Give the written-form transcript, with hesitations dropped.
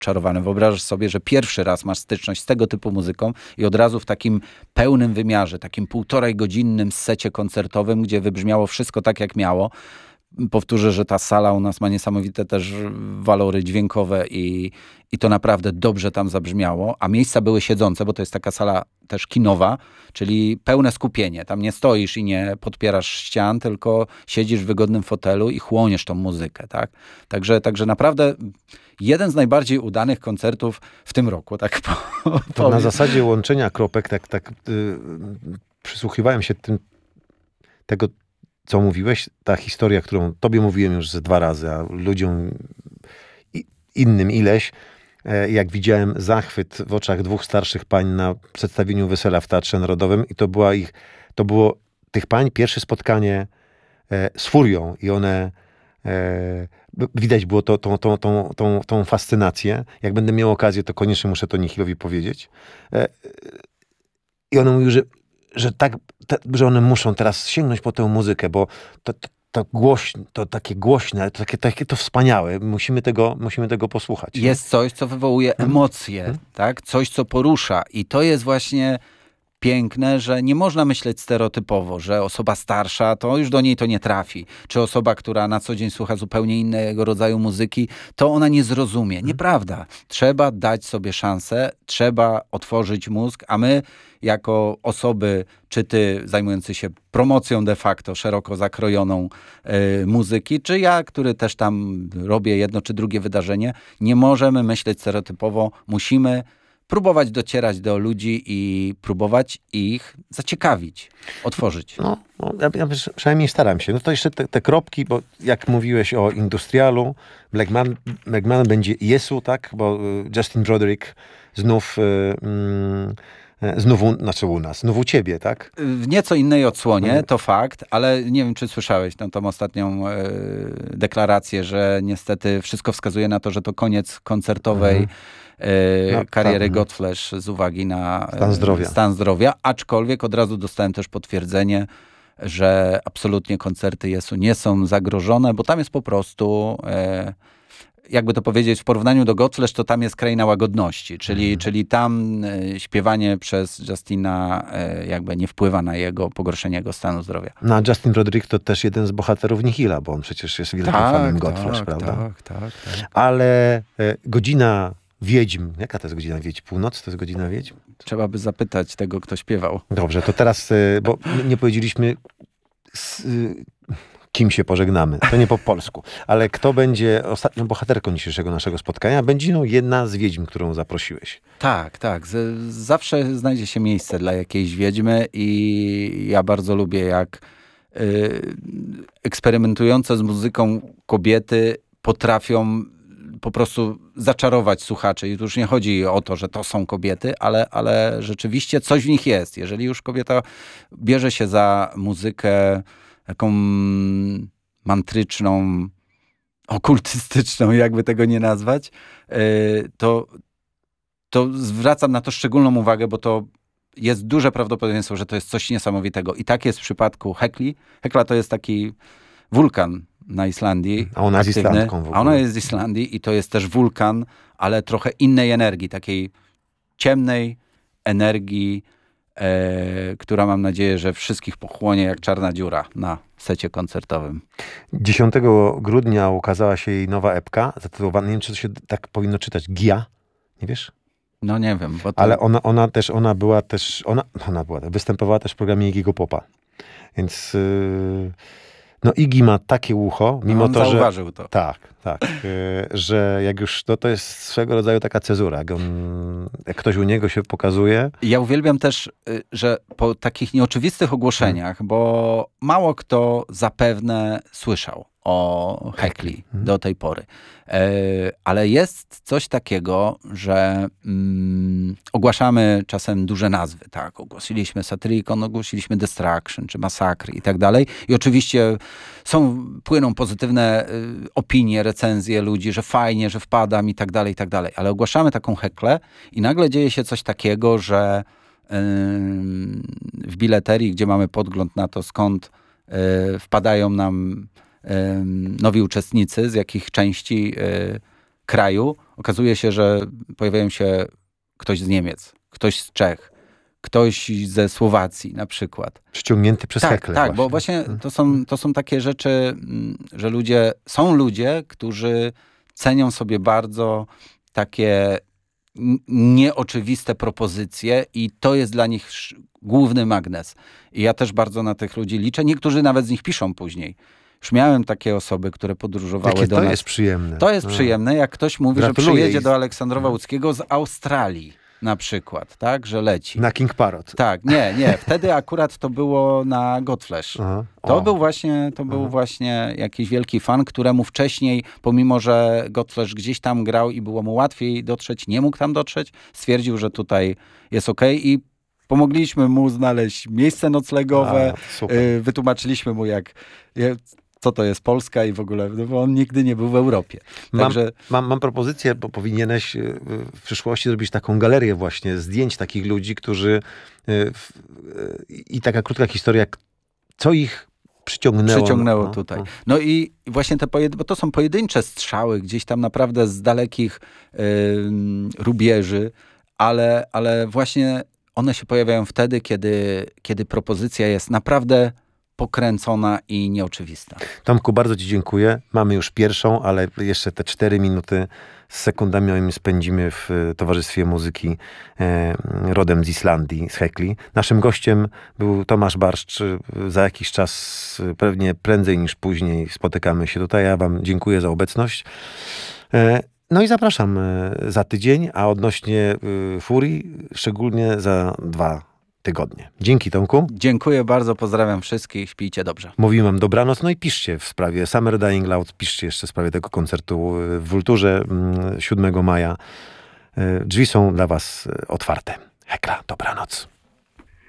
oczarowany. Wyobrażasz sobie, że pierwszy raz masz styczność z tego typu muzyką i od razu w takim pełnym wymiarze, takim 1,5-godzinnym secie koncertowym, gdzie wybrzmiało wszystko tak, jak miało. Powtórzę, że ta sala u nas ma niesamowite też walory dźwiękowe i to naprawdę dobrze tam zabrzmiało, a miejsca były siedzące, bo to jest taka sala też kinowa, czyli pełne skupienie. Tam nie stoisz i nie podpierasz ścian, tylko siedzisz w wygodnym fotelu i chłoniesz tą muzykę, tak? Także naprawdę jeden z najbardziej udanych koncertów w tym roku, tak To na zasadzie łączenia kropek, przysłuchiwałem się tego, co mówiłeś, ta historia, którą tobie mówiłem już ze 2 razy, a ludziom innym ileś, jak widziałem zachwyt w oczach 2 starszych pań na przedstawieniu Wesela w Teatrze Narodowym i to było tych pań pierwsze spotkanie z Furią i one widać było tą fascynację. Jak będę miał okazję, to koniecznie muszę to Nichilowi powiedzieć. I one mówiły, że one muszą teraz sięgnąć po tę muzykę, bo to takie głośne, to wspaniałe. Musimy tego posłuchać. Jest coś, co wywołuje emocje, tak? Coś, co porusza. I to jest właśnie piękne, że nie można myśleć stereotypowo, że osoba starsza, to już do niej to nie trafi. Czy osoba, która na co dzień słucha zupełnie innego rodzaju muzyki, to ona nie zrozumie. Nieprawda. Trzeba dać sobie szansę, trzeba otworzyć mózg, a my jako osoby, czy ty zajmujący się promocją de facto, szeroko zakrojoną muzyki, czy ja, który też tam robię jedno czy drugie wydarzenie, nie możemy myśleć stereotypowo, musimy próbować docierać do ludzi i próbować ich zaciekawić, otworzyć. Ja przynajmniej staram się. No to jeszcze te kropki, bo jak mówiłeś o Industrialu, Black Man będzie Jesu, tak? Bo Justin Broderick znów u nas, znów u ciebie, tak? W nieco innej odsłonie, to fakt, ale nie wiem, czy słyszałeś tą ostatnią deklarację, że niestety wszystko wskazuje na to, że to koniec koncertowej kariery Godflesh z uwagi na stan zdrowia. Aczkolwiek od razu dostałem też potwierdzenie, że absolutnie koncerty Jesu nie są zagrożone, bo tam jest po prostu, jakby to powiedzieć, w porównaniu do Godflesh, to tam jest kraina łagodności, czyli tam śpiewanie przez Justina jakby nie wpływa na pogorszenie jego stanu zdrowia. No a Justin Broderick to też jeden z bohaterów Nihila, bo on przecież jest wielkim fanem Godflesh, prawda? Tak. Ale godzina Wiedźm. Jaka to jest godzina Wiedźm? Północ to jest godzina Wiedźm? Trzeba by zapytać tego, kto śpiewał. Dobrze, to teraz, bo nie powiedzieliśmy, kim się pożegnamy. To nie po polsku. Ale kto będzie ostatnią bohaterką dzisiejszego naszego spotkania? Będzie jedna z wiedźm, którą zaprosiłeś. Tak. Zawsze znajdzie się miejsce dla jakiejś wiedźmy i ja bardzo lubię, jak eksperymentujące z muzyką kobiety potrafią po prostu zaczarować słuchaczy. I tu już nie chodzi o to, że to są kobiety, ale rzeczywiście coś w nich jest. Jeżeli już kobieta bierze się za muzykę taką mantryczną, okultystyczną, jakby tego nie nazwać, to zwracam na to szczególną uwagę, bo to jest duże prawdopodobieństwo, że to jest coś niesamowitego. I tak jest w przypadku Hekli. Hekla to jest taki wulkan na Islandii. A ona jest Islandką w ogóle. A ona jest z Islandii i to jest też wulkan, ale trochę innej energii, takiej ciemnej energii, która mam nadzieję, że wszystkich pochłonie jak czarna dziura na secie koncertowym. 10 grudnia ukazała się jej nowa epka, zatytułowana, nie wiem, czy to się tak powinno czytać, Gia, nie wiesz? No nie wiem. Bo to... Ale ona występowała też w programie Iggy'ego Popa. Więc no Iggy ma takie ucho, mimo to, że... zauważył to. Tak, że jak już, to jest swego rodzaju taka cezura. Jak ktoś u niego się pokazuje... Ja uwielbiam też, że po takich nieoczywistych ogłoszeniach, bo mało kto zapewne słyszał o Hekli do tej pory. Ale jest coś takiego, że ogłaszamy czasem duże nazwy. Tak, ogłosiliśmy Satyricon, ogłosiliśmy Destruction, czy Massacre i tak dalej. I oczywiście płyną pozytywne opinie, recenzje ludzi, że fajnie, że wpadam i tak dalej, i tak dalej. Ale ogłaszamy taką Heklę i nagle dzieje się coś takiego, że w bileterii, gdzie mamy podgląd na to, skąd wpadają nam nowi uczestnicy, z jakich części kraju, okazuje się, że pojawiają się ktoś z Niemiec, ktoś z Czech, ktoś ze Słowacji na przykład. Przyciągnięty przez Hekle. Tak, bo właśnie to są takie rzeczy, że są ludzie, którzy cenią sobie bardzo takie nieoczywiste propozycje i to jest dla nich główny magnes. I ja też bardzo na tych ludzi liczę. Niektórzy nawet z nich piszą później. Już miałem takie osoby, które podróżowały do nas. To jest przyjemne. To jest przyjemne, jak ktoś mówi, Gratuluję że przyjedzie do Aleksandrowa Łódzkiego z Australii na przykład, tak, że leci. Na King Parrot. Tak, nie. Wtedy akurat to było na Godflesh. To był właśnie jakiś wielki fan, któremu wcześniej, pomimo że Godflesh gdzieś tam grał i było mu łatwiej dotrzeć, nie mógł tam dotrzeć, stwierdził, że tutaj jest okej i pomogliśmy mu znaleźć miejsce noclegowe, wytłumaczyliśmy mu co to jest Polska i w ogóle, no bo on nigdy nie był w Europie. Także... Mam propozycję, bo powinieneś w przyszłości zrobić taką galerię właśnie zdjęć takich ludzi, którzy i taka krótka historia, co ich przyciągnęło tutaj. No i właśnie bo to są pojedyncze strzały gdzieś tam naprawdę z dalekich rubieży, ale właśnie one się pojawiają wtedy, kiedy propozycja jest naprawdę pokręcona i nieoczywista. Tomku, bardzo ci dziękuję. Mamy już pierwszą, ale jeszcze te 4 minuty z sekundami spędzimy w Towarzystwie Muzyki rodem z Islandii, z Hekli. Naszym gościem był Tomasz Barszcz. Za jakiś czas, pewnie prędzej niż później, spotykamy się tutaj. Ja wam dziękuję za obecność. No i zapraszam za tydzień, a odnośnie Furii szczególnie za 2 tygodnie. Dzięki, Tomku. Dziękuję bardzo, pozdrawiam wszystkich, śpijcie dobrze. Mówiłem wam dobranoc, no i piszcie w sprawie Summer Dying Loud, piszcie jeszcze w sprawie tego koncertu w Vulturze 7 maja. Drzwi są dla was otwarte. Hekla, dobranoc.